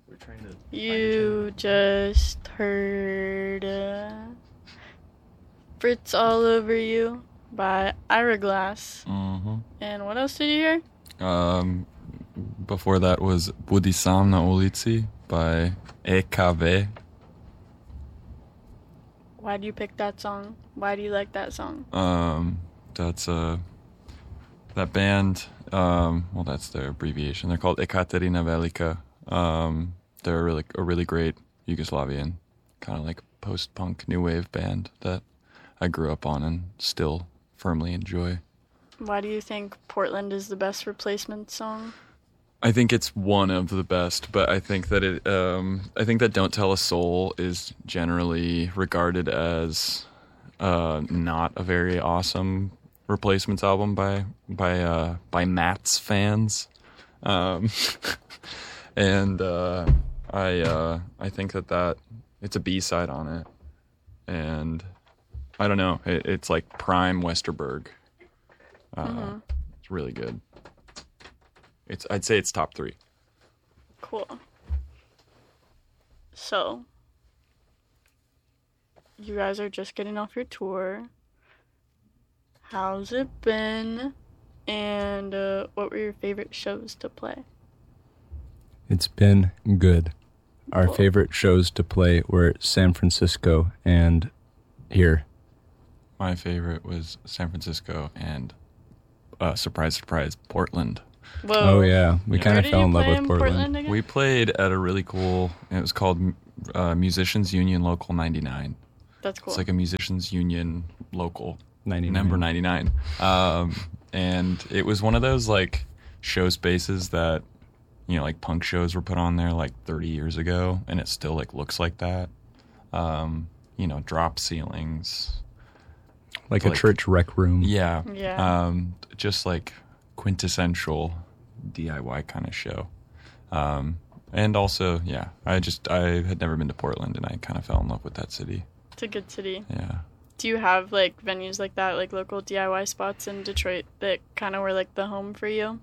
We're trying to. You just heard Fritz All Over You by Ira Glass. Mm-hmm. And what else did you hear? Before that was Budi Sam na ulici by EKV. Why do you pick that song? Why do you like that song? That's that band. Well, that's their abbreviation. They're called Ekaterina Velika. They're a really great Yugoslavian kind of like post-punk new wave band that I grew up on and still firmly enjoy. Why do you think Portland is the best replacement song? I think it's one of the best, but I think that Don't Tell a Soul is generally regarded as not a very awesome replacements album by Matt's fans, and I think that it's a B-side on it, and I don't know, it's like prime Westerberg. It's really good. I'd say it's top 3. Cool. So, you guys are just getting off your tour. How's it been? And what were your favorite shows to play? It's been good. Our Cool. favorite shows to play were San Francisco and here. My favorite was San Francisco and surprise, surprise, Portland. Whoa. Oh yeah, we Yeah. kind Where of did fell you in love play with in Portland. again? We played at a really cool, it was called Musicians Union Local 99. That's cool. It's like a musicians union local 99. number 99. And it was one of those like show spaces that, you know, like punk shows were put on there like 30 years ago, and it still like looks like that. You know, drop ceilings. like a church rec room. Yeah. Yeah. Just like quintessential DIY kind of show. And also, yeah, I had never been to Portland, and I kind of fell in love with that city. It's a good city. Yeah. Do you have like venues like that, like local DIY spots in Detroit that kind of were like the home for you?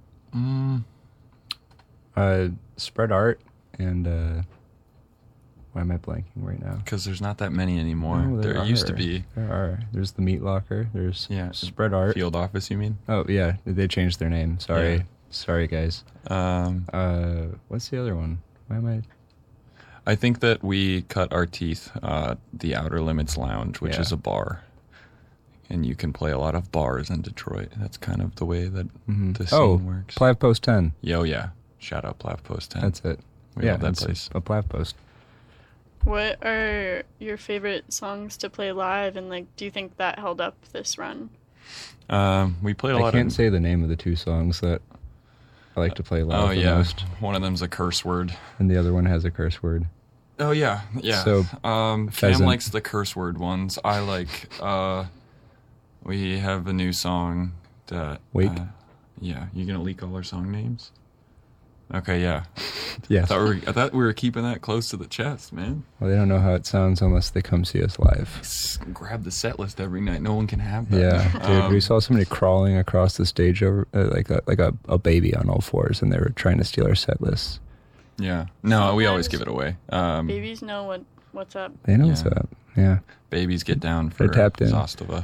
Spread Art and why am I blanking right now? Because there's not that many anymore. No, there used to be. There are. There's the Meat Locker. There's Yeah. Spread Art. Field Office, you mean? Oh yeah, they changed their name. Sorry, Yeah. sorry guys. What's the other one? Why am I? I think that we cut our teeth the Outer Limits Lounge, which Yeah. is a bar. And you can play a lot of bars in Detroit. That's kind of the way that the scene works. Plav Post 10. Yo, yeah. Shout out Plav Post 10. That's it. We love that it's place. a Plav Post. What are your favorite songs to play live, and like, do you think that held up this run? We played a I lot can't of... say the name of the 2 songs that I like to play live Oh, the yeah. most, One of them's a curse word. and the other one has a curse word. Oh, yeah. Yeah. So, Cam Pheasant. likes the curse word ones. I like... we have a new song that... Wake? Yeah. You gonna leak all our song names? Okay, yeah. Yes. I thought we were keeping that close to the chest, man. Well, they don't know how it sounds unless they come see us live. Grab the set list every night. No one can have that. Yeah, dude, we saw somebody crawling across the stage over like a baby on all fours, and they were trying to steal our set list. Yeah. No, we always Sometimes give it away. Babies know what's up. They know Yeah. what's up. Yeah, Babies get down for They're tapped in. Zastava.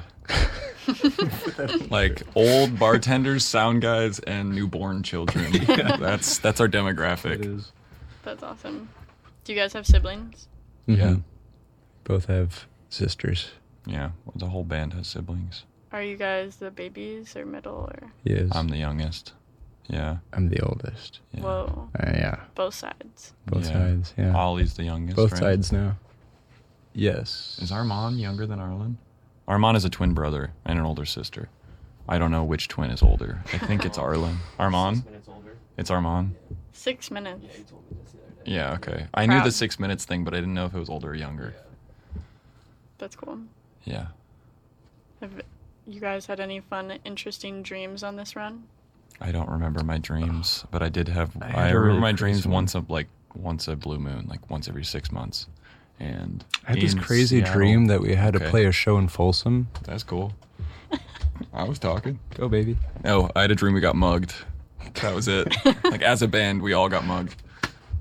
Like old bartenders, sound guys, and newborn children. That's our demographic. That's awesome. Do you guys have siblings? Yeah. Both have sisters. Yeah. Well, the whole band has siblings. Are you guys the babies or middle or? Yes, I'm the youngest. Yeah. I'm the oldest. Yeah. Whoa, Yeah, both sides. both Yeah. sides. Yeah, Ollie's the youngest. both right? sides now. Yes. Is Armand younger than Arlen? Armand is a twin brother and an older sister. I don't know which twin is older. I think it's Arlen. Armand? 6 minutes older. It's Armand? 6 minutes. Yeah, he told me this the other day. Yeah, okay. I knew Proud. the 6 minutes thing, but I didn't know if it was older or younger. That's cool. Yeah. Have you guys had any fun, interesting dreams on this run? I don't remember my dreams, but I did have. I I, had a remember really my crazy dreams one. once a blue moon, like once every 6 months. And I had this in crazy Seattle- dream that we had to Okay. play a show in Folsom. That's cool. I was talking. Go, baby. Oh, I had a dream we got mugged. That was it. Like as a band, we all got mugged.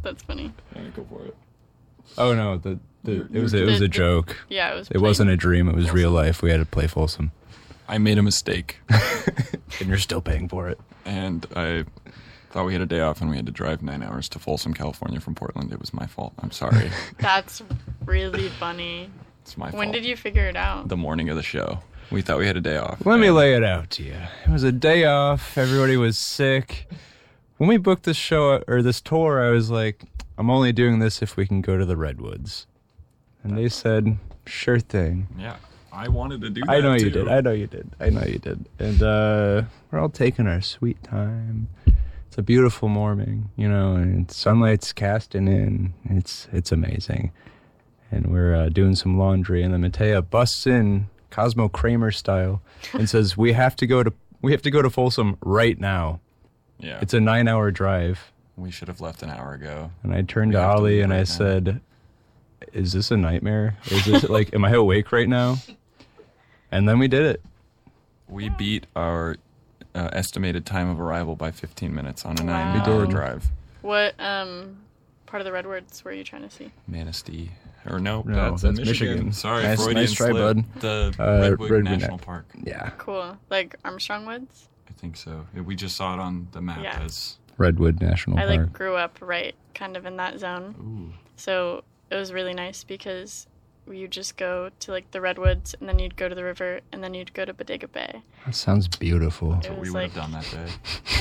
That's funny. Yeah, go for it. Oh no, it was a joke. Yeah, it was. It wasn't a dream. It was real life. We had to play Folsom, I made a mistake, and you're still paying for it. and I thought we had a day off, and we had to drive 9 hours to Folsom, California from Portland. It was my fault. I'm sorry. That's really funny. It's my fault. When did you figure it out? The morning of the show. We thought we had a day off. Let me and lay it out to you. It was a day off. Everybody was sick. When we booked this show or this tour, I was like, I'm only doing this if we can go to the Redwoods. And they said, sure thing. Yeah, I wanted to do that. I know too. you did. I know you did. And we're all taking our sweet time. It's a beautiful morning, and sunlight's casting in. It's amazing. And we're doing some laundry, and then Matea busts in Cosmo Kramer style and says, we have to go to Folsom right now. Yeah, It's a 9-hour drive. we should have left an hour ago. And I turned We to have to Ollie leave and right I now. said, is this a nightmare? Is this like, am I awake right now? And then we did it. We beat our estimated time of arrival by 15 minutes on a Wow. 9-hour We did. drive. What part of the Redwoods were you trying to see? Manistee. Or no, No, that's that's Michigan. Michigan. Sorry, Nice- Freudian nice try, slip. bud. The Redwood Redwood National Park. Yeah. Cool. Like Armstrong Woods? I think so. We just saw it on the map Yeah. as... Redwood National I Park. grew up right kind of in that zone. Ooh. So it was really nice because you just go to like the Redwoods and then you'd go to the river and then you'd go to Bodega Bay. That sounds beautiful. It That's what we was would have like- done that day.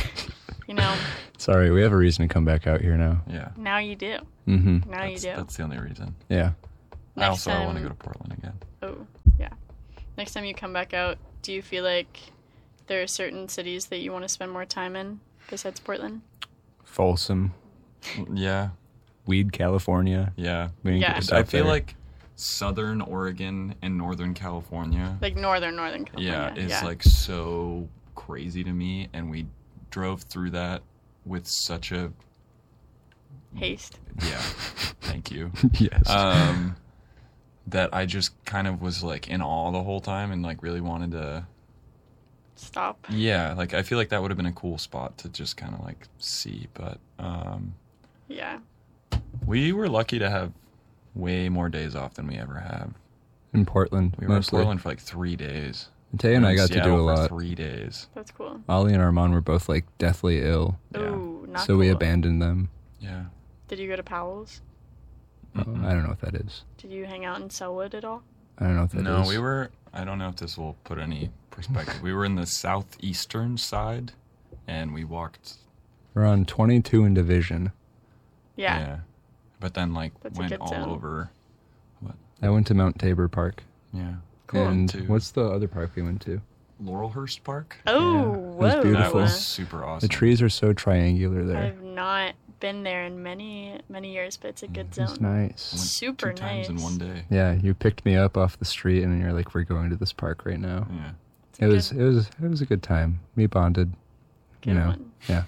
Sorry, we have a reason to come back out here now. Yeah. Now you do. Mm-hmm. Now you do. That's the only reason. Yeah. I Next want to time- go to Portland again. Oh, yeah. Next time you come back out, do you feel like there are certain cities that you want to spend more time in besides Portland? Folsom, Yeah. Weed, California. Yeah. We didn't Yeah. get to I stop feel there. like Southern Oregon and Northern California, Like northern California. is like so crazy to me, and we drove through that with such a Haste. thank you. Yes. That I just kind of was like in awe the whole time and like really wanted to. Stop. Yeah, like I feel like that would have been a cool spot to just kind of like see, but Yeah. we were lucky to have way more days off than we ever have. in Portland, We were mostly. in Portland for like 3 days. Tay and I in got to do Seattle a for lot. 3 days. That's cool. Ollie and Armand were both like deathly ill, Yeah. Ooh, not so we cool. abandoned them. Yeah. Did you go to Powell's? I don't know what that is. Did you hang out in Selwood at all? I don't know what that is. No, we were. I don't know if this will put any perspective. We were in the southeastern side, and we walked. We're on 22 in Division. Yeah. But then like That's a went good all zone. over. I went to Mount Tabor Park. Yeah. Cool. And Too. what's the other park we went to? Laurelhurst Park. Oh, Yeah, it whoa. was That beautiful. was super awesome. The trees are so triangular there. I've not been there in many years, but it's a good zone. It's nice. I went Super 2 times in nice. one day. Yeah, you picked me up off the street and you're like, we're going to this park right now. Yeah. It's a It was a good time. We bonded. good one. Yeah.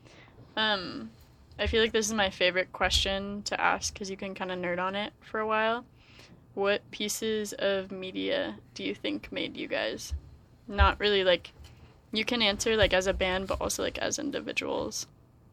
I feel like this is my favorite question to ask because you can kind of nerd on it for a while. What pieces of media do you think made you guys? Not really like, you can answer like as a band, but also like as individuals.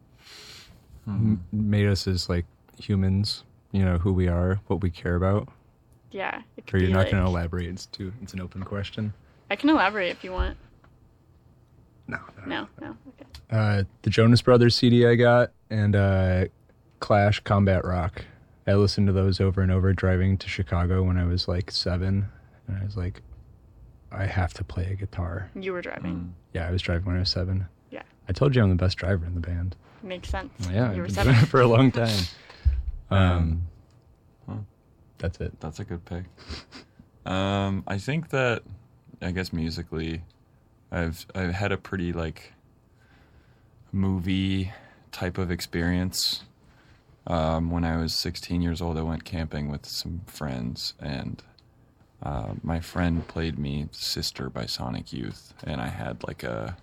Made us as like humans, who we are, what we care about. Yeah. It Or could you're be not like, going to elaborate. It's an open question. I can elaborate if you want. No. No. Okay. The Jonas Brothers CD I got and Clash Combat Rock. I listened to those over and over driving to Chicago when I was like 7. And I was like, I have to play a guitar. You were driving. Yeah, I was driving when I was 7. Yeah. I told you I'm the best driver in the band. Makes sense. Well, yeah, You were I've been 7. doing it for a long time. Huh. That's it. That's a good pick. I think that, I guess musically, I've had a pretty like movie type of experience. When I was 16 years old, I went camping with some friends, and my friend played me "Sister" by Sonic Youth, and I had like a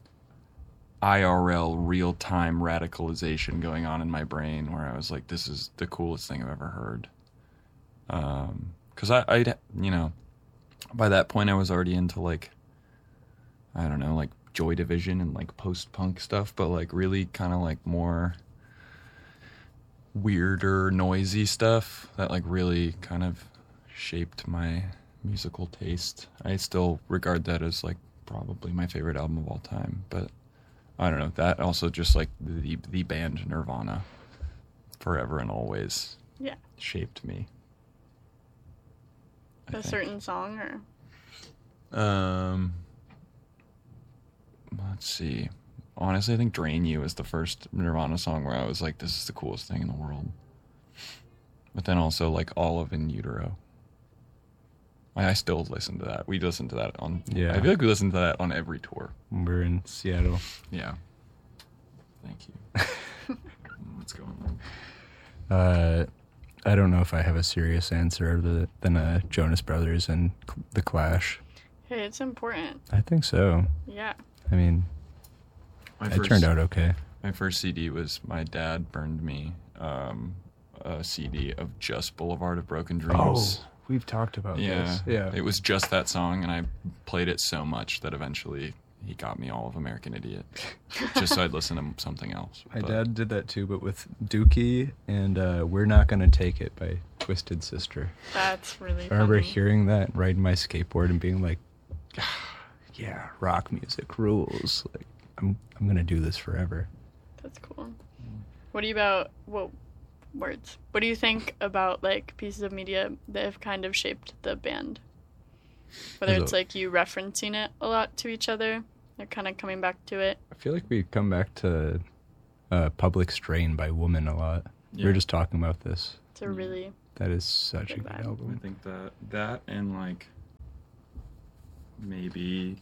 IRL real-time radicalization going on in my brain where I was like, this is the coolest thing I've ever heard. Because I'd, by that point I was already into like, I don't know, like Joy Division and like post-punk stuff, but like really kind of like more weirder, noisy stuff that like really kind of shaped my musical taste. I still regard that as like probably my favorite album of all time, but I don't know, that also just like the band Nirvana forever and always Yeah. shaped me. I A think. certain song or Let's see. Honestly, I think Drain You is the first Nirvana song where I was like, this is the coolest thing in the world. But then also like all of In Utero. I still listen to that. We listen to that on... Yeah. I feel like we listen to that on every tour. When we're in Seattle. Yeah. Thank you. What's going on? I don't know if I have a serious answer other than Jonas Brothers and The Clash. hey, it's important. I think so. Yeah. I mean, it turned out okay. My first CD was my dad burned me a CD of just Boulevard of Broken Dreams. We've talked about Yeah. this. Yeah. It was just that song, and I played it so much that eventually he got me all of American Idiot, just so I'd listen to something else. My But- dad did that too, but with Dookie and We're Not Gonna Take It by Twisted Sister. That's really I remember funny. hearing that, riding my skateboard and being like, yeah, rock music rules. Like, I'm gonna do this forever. That's cool. What do you about what words? What do you think about like pieces of media that have kind of shaped the band? Whether There's it's a- like you referencing it a lot to each other, they're kind of coming back to it. I feel like we come back to Public Strain by Woman a lot. We Yeah. were just talking about this. It's a really That is such a Good good vibe. I album. think that and like maybe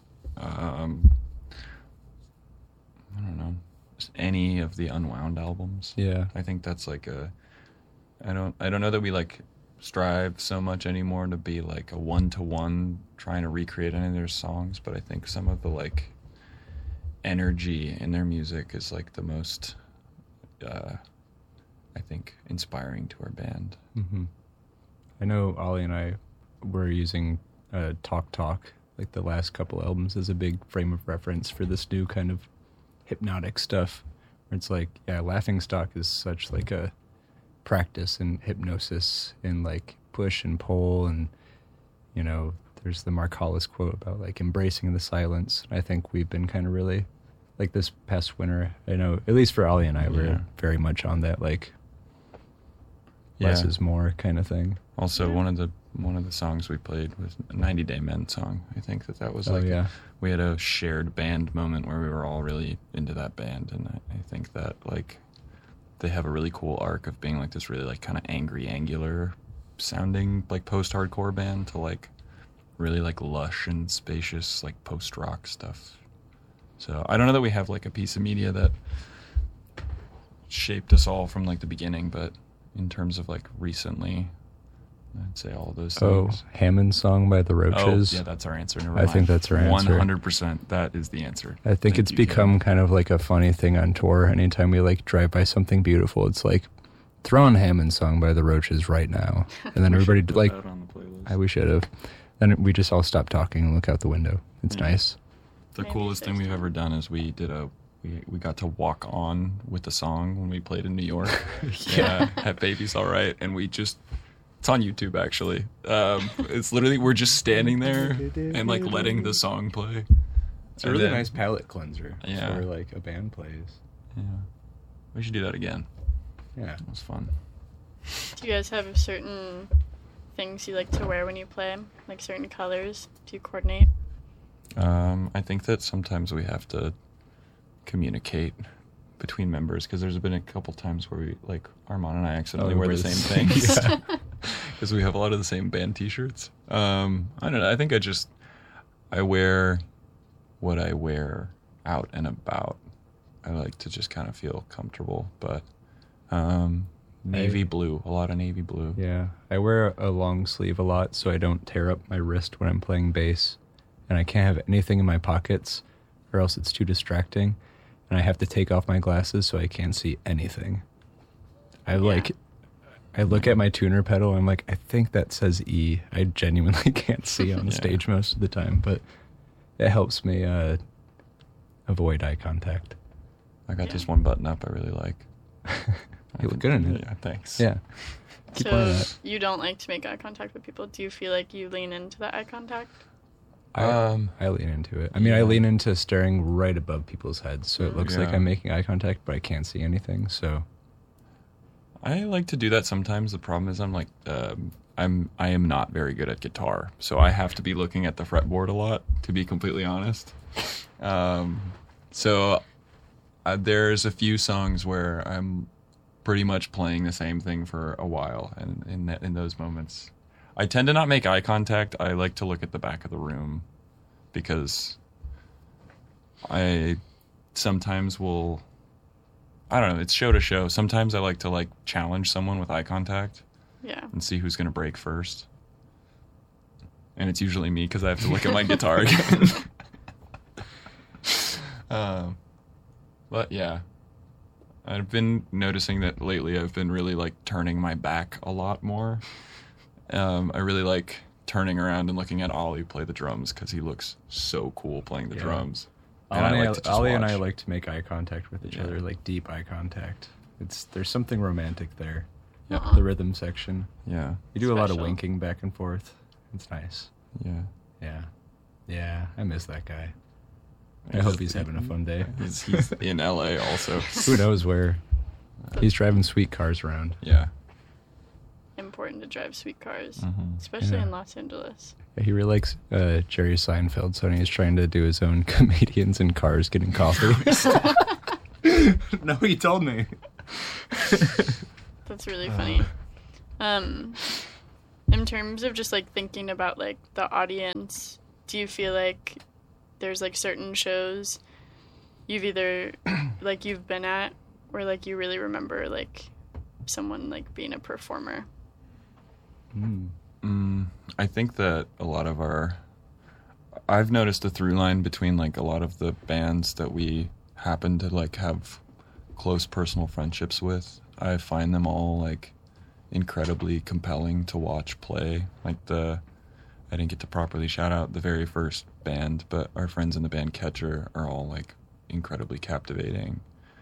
I don't know, just any of the Unwound albums. Yeah. I think that's like I don't know that we like strive so much anymore to be like a one-to-one trying to recreate any of their songs, but I think some of the like energy in their music is like the most I think inspiring to our band. hmm I know Ollie and I were using Talk Talk, like the last couple albums, as a big frame of reference for this new kind of hypnotic stuff. Where it's like, yeah, Laughing Stock is such like a practice in hypnosis and like push and pull, and you know, there's the Mark Hollis quote about like embracing the silence. I think we've been kind of really like this past winter. I know, at least for Ollie and I, Yeah. we're very much on that like less is more kind of thing. Also, Yeah. one of the songs we played was a 90 Day Men song. I think that was Oh, like yeah. we had a shared band moment where we were all really into that band, and I think that like they have a really cool arc of being like this really like kind of angry, angular sounding like post-hardcore band to like really like lush and spacious like post-rock stuff. So I don't know that we have like a piece of media that shaped us all from like the beginning, but in terms of like recently, I'd say all of those Oh, things. Hammond's song by the Roaches. Oh, yeah, that's our answer. Never I mind. think that's our answer. 100%. That is the answer. I think Thank it's you, become Kim. kind of like a funny thing on tour. Anytime we like drive by something beautiful, it's like throw on Hammond's song by the Roaches right now, and then We everybody should put like that on the playlist. we should have. Then we just all stop talking and look out the window. It's Yeah. nice. The Maybe coolest thing there's we've time. ever done is we got to walk on with the song when we played in New York. Yeah, at Baby's All Right, and it's on YouTube actually. It's literally we're just standing there and like letting the song play. It's a And really then- nice palette cleanser Yeah. for like a band plays. Yeah, we should do that again. Yeah. It was fun. Do you guys have certain things you like to wear when you play? Like certain colors? Do you coordinate? I think that sometimes we have to communicate between members because there's been a couple times where we like Armand and I accidentally Oh, wear the wear same the- things Yeah. because we have a lot of the same band T-shirts. I don't know. I think I wear what I wear out and about. I like to just kind of feel comfortable, but navy blue, a lot of navy blue. Yeah, I wear a long sleeve a lot so I don't tear up my wrist when I'm playing bass, and I can't have anything in my pockets or else it's too distracting, and I have to take off my glasses so I can't see anything. I look at my tuner pedal and I'm like, I think that says E. I genuinely can't see on Yeah. stage most of the time, but it helps me avoid eye contact. I got Yeah. this one button up I really like. You look good in it. Yeah, thanks. Yeah. Keep wearing So that. you don't like to make eye contact with people. Do you feel like you lean into that eye contact? I lean into it. I mean, I Yeah. lean into staring right above people's heads, so it looks like Yeah. I'm making eye contact, but I can't see anything. So I like to do that sometimes. The problem is I am not very good at guitar, so I have to be looking at the fretboard a lot, to be completely honest. So there's a few songs where I'm pretty much playing the same thing for a while, and in those moments, I tend to not make eye contact. I like to look at the back of the room because I sometimes will. I don't know. It's show to show. Sometimes I like to challenge someone with eye contact Yeah. and see who's going to break first. And it's usually me because I have to look at my guitar again. But yeah, I've been noticing that lately I've been really turning my back a lot more. I really like turning around and looking at Ollie play the drums because he looks so cool playing the Yeah. drums. And I like to just Ollie and I watch. like to make eye contact with each Yeah. other, like deep eye contact. There's something romantic there. Yep. The rhythm section. Yeah, You do a lot of Special. winking back and forth. It's nice. yeah. Yeah. I miss that guy. I hope he's having a fun day. He's in LA also. Who knows where? He's driving sweet cars around. Yeah. Important to drive sweet cars, Mhm. especially Yeah. in Los Angeles. He really likes Jerry Seinfeld, so he's trying to do his own comedians in cars getting coffee. No, he told me. That's really funny. In terms of just thinking about the audience, do you feel like there's certain shows you've either you've been at or you really remember someone being a performer? I think that a lot of I've noticed a through line between a lot of the bands that we happen to have close personal friendships with. I find them all incredibly compelling to watch play. I didn't get to properly shout out the very first band, but our friends in the band Catcher are all incredibly captivating.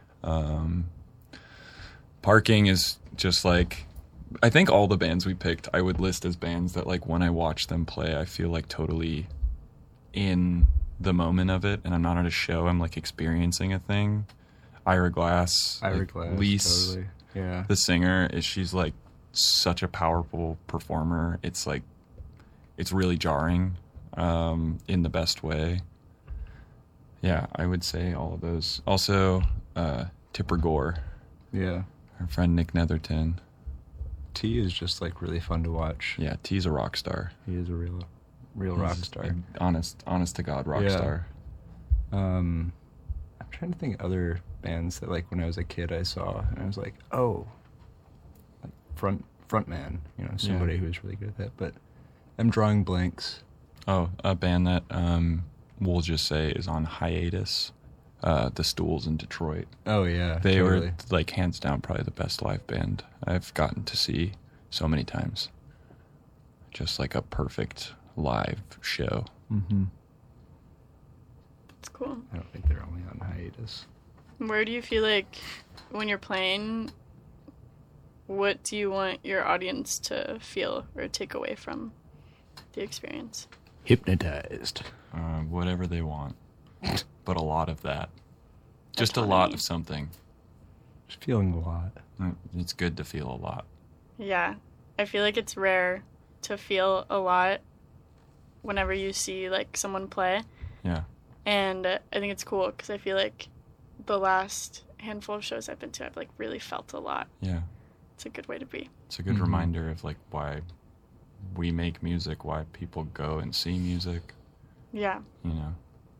Parking is just I think all the bands we picked I would list as bands that when I watch them play I feel totally in the moment of it, and I'm not at a show, I'm experiencing a thing. Ira Glass, Lise, totally. Yeah. the singer, she's such a powerful performer. It's it's really jarring in the best way. Yeah, I would say all of those. Also Tipper Gore, Yeah. our friend Nick Netherton. T is just really fun to watch. Yeah, T's a rock star. He is a real rock He's star. an honest to God rock Yeah. star. I'm trying to think of other bands that when I was a kid I saw and I was oh, frontman, somebody who was really good at that. But I'm drawing blanks. Oh, a band that we'll just say is on hiatus. The Stools in Detroit. Oh yeah, They totally. were hands down probably the best live band I've gotten to see so many times. Just a perfect live show. Mm-hmm. It's cool. I don't think they're only on hiatus. Where do you feel when you're playing, what do you want your audience to feel or take away from the experience? Hypnotized. Whatever they want. But a lot of that. Just a lot of something. Just feeling a lot. It's good to feel a lot. Yeah. I feel it's rare to feel a lot whenever you see someone play. Yeah. And I think it's cool because I feel the last handful of shows I've been to, I've really felt a lot. Yeah. It's a good way to be. It's a good Mhm. reminder of why we make music, why people go and see music, Yeah. you know.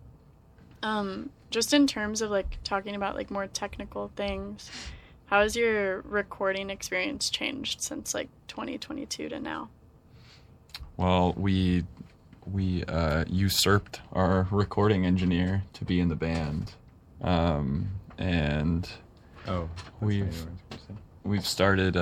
Just in terms of talking about more technical things, how has your recording experience changed since 2022 to now? Well, we usurped our recording engineer to be in the band, and Oh, we've started.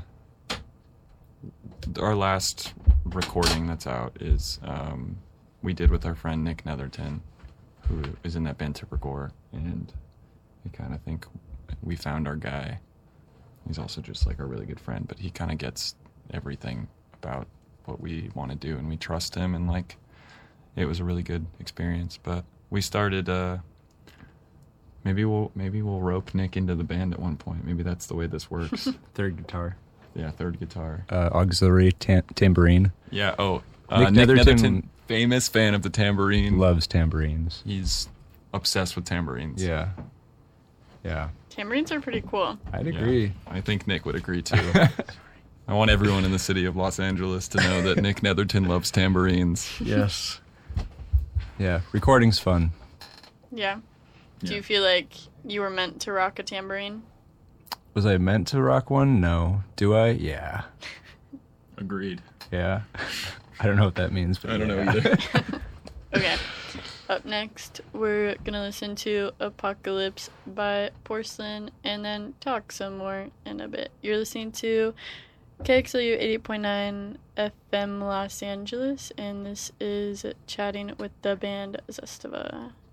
Our last recording that's out is we did with our friend Nick Netherton, who is in that band Tipper Gore, and we kind of think we found our guy. He's also just like a really good friend, but he kind of gets everything about what we want to do, and we trust him, and like it was a really good experience. But we started maybe we'll rope Nick into the band at one point. Maybe that's the way this works. Third guitar. Yeah, third guitar. Auxiliary tambourine. Yeah. Oh, Nick Nick Netherton Netherton, famous fan of the tambourine. Loves tambourines. He's obsessed with tambourines. Yeah. Tambourines are pretty cool. I'd Yeah. agree. I think Nick would agree too. I want everyone in the city of Los Angeles to know that Nick Netherton loves tambourines. Yes. Yeah, recording's fun. Yeah. Do Yeah. you feel like you were meant to rock a tambourine? Was I meant to rock one? No. Do I? Yeah. Agreed. Yeah. I don't know what that means, but I don't know yeah. either. Okay. Up next, we're gonna listen to Apocalypse by Porcelain and then talk some more in a bit. You're listening to KXLU 80.9 FM Los Angeles, and this is Chatting with the Band Zestava.